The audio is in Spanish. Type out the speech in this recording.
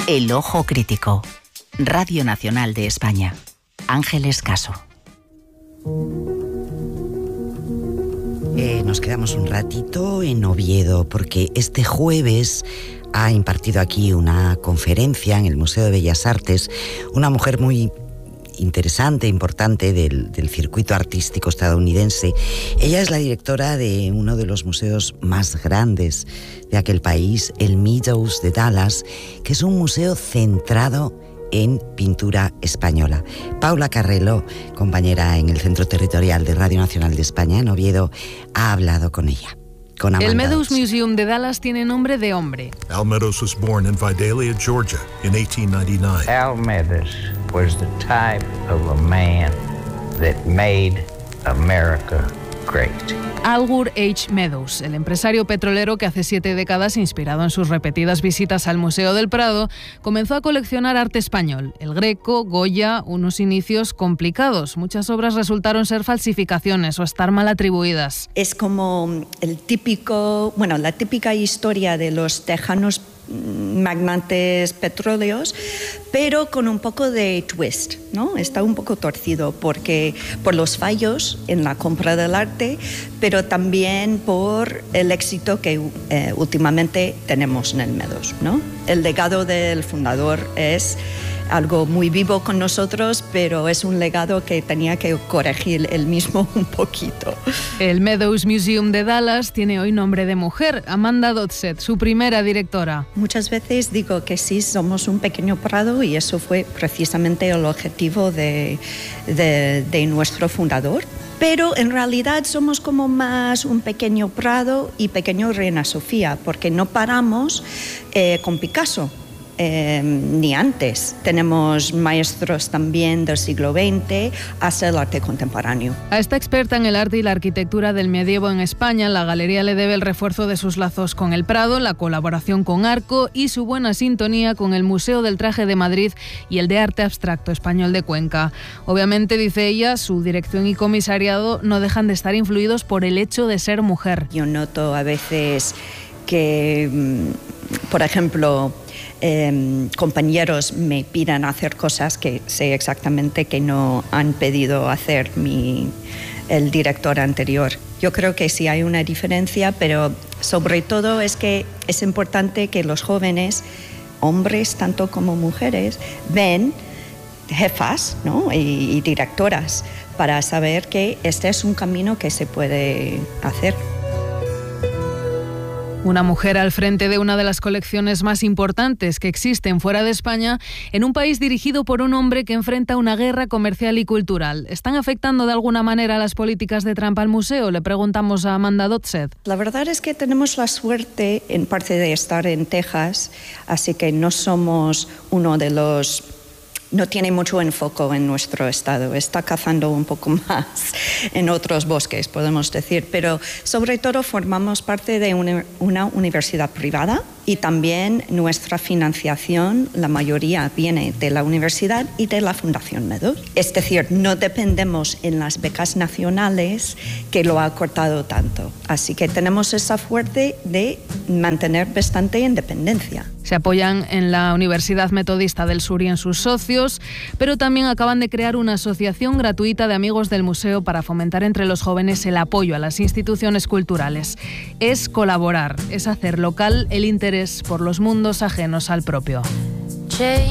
El Ojo Crítico. Radio Nacional de España. Ángeles Caso. Nos quedamos un ratito en Oviedo porque este jueves ha impartido aquí una conferencia en el Museo de Bellas Artes una mujer muy interesante, importante del circuito artístico estadounidense. Ella es la directora de uno de los museos más grandes de aquel país, el Meadows de Dallas, que es un museo centrado en pintura española. Paula Carrelo, compañera en el Centro Territorial de Radio Nacional de España en Oviedo, ha hablado con ella. El Meadows Museum de Dallas tiene nombre de hombre. Al Meadows was born in Vidalia, Georgia, in 1899. Al Meadows was the type of a man that made America great. Algur H. Meadows, el empresario petrolero que hace 7 décadas, inspirado en sus repetidas visitas al Museo del Prado, comenzó a coleccionar arte español, el Greco, Goya, unos inicios complicados. Muchas obras resultaron ser falsificaciones o estar mal atribuidas. Es como la típica historia de los tejanos magnates petróleos, pero con un poco de twist, ¿no? Está un poco torcido porque por los fallos en la compra del arte, pero también por el éxito que últimamente tenemos en el Meadows, ¿no? El legado del fundador es algo muy vivo con nosotros, pero es un legado que tenía que corregir él mismo un poquito. El Meadows Museum de Dallas tiene hoy nombre de mujer, Amanda Dodseth, su primera directora. Muchas veces digo que sí, somos un pequeño prado y eso fue precisamente el objetivo de nuestro fundador. Pero en realidad somos como más un pequeño Prado y pequeño Reina Sofía, porque no paramos con Picasso. Ni antes. Tenemos maestros también del siglo XX hasta el arte contemporáneo. A esta experta en el arte y la arquitectura del medievo en España, la galería le debe el refuerzo de sus lazos con el Prado, la colaboración con Arco y su buena sintonía con el Museo del Traje de Madrid y el de Arte Abstracto Español de Cuenca. Obviamente, dice ella, su dirección y comisariado no dejan de estar influidos por el hecho de ser mujer. Yo noto a veces que, por ejemplo, compañeros me pidan hacer cosas que sé exactamente que no han pedido hacer el director anterior. Yo creo que sí hay una diferencia, pero sobre todo es que es importante que los jóvenes, hombres tanto como mujeres, ven jefas, ¿no? y directoras para saber que este es un camino que se puede hacer. Una mujer al frente de una de las colecciones más importantes que existen fuera de España, en un país dirigido por un hombre que enfrenta una guerra comercial y cultural. ¿Están afectando de alguna manera las políticas de Trump al museo? Le preguntamos a Amanda Dodseth. La verdad es que tenemos la suerte, en parte, de estar en Texas, así que no somos uno de los... No tiene mucho enfoque en nuestro estado, está cazando un poco más en otros bosques, podemos decir, pero sobre todo formamos parte de una universidad privada y también nuestra financiación, la mayoría viene de la universidad y de la Fundación Meadows. Es decir, no dependemos en las becas nacionales que lo ha cortado tanto, así que tenemos esa suerte de mantener bastante independencia. Se apoyan en la Universidad Metodista del Sur y en sus socios, pero también acaban de crear una asociación gratuita de amigos del museo para fomentar entre los jóvenes el apoyo a las instituciones culturales. Es colaborar, es hacer local el interés por los mundos ajenos al propio.